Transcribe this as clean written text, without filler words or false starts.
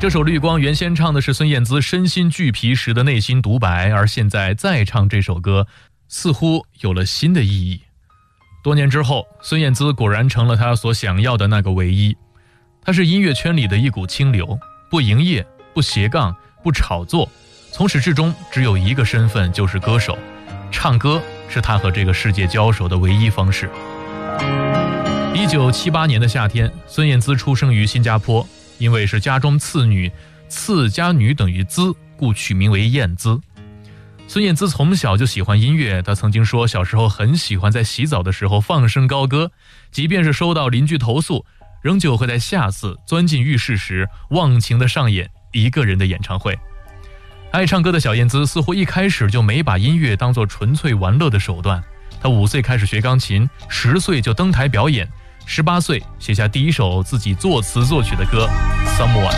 这首《绿光》原先唱的是孙燕姿身心俱疲时的内心独白，而现在再唱这首歌，似乎有了新的意义。多年之后，孙燕姿果然成了她所想要的那个唯一。她是音乐圈里的一股清流，不营业，不斜杠，不炒作，从始至终只有一个身份，就是歌手。唱歌是她和这个世界交手的唯一方式。1978年的夏天，孙燕姿出生于新加坡，因为是家中次女，次加女等于姿，故取名为燕姿。孙燕姿从小就喜欢音乐，她曾经说小时候很喜欢在洗澡的时候放声高歌，即便是收到邻居投诉，仍旧会在下次钻进浴室时忘情地上演一个人的演唱会。爱唱歌的小燕姿似乎一开始就没把音乐当作纯粹玩乐的手段。她5岁开始学钢琴，10岁就登台表演，18岁写下第一首自己作词作曲的歌《Someone》。